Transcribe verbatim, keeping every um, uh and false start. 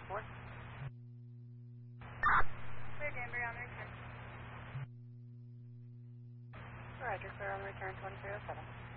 four. Clear Danbury on the return. Roger, clear on the return twenty-three oh seven.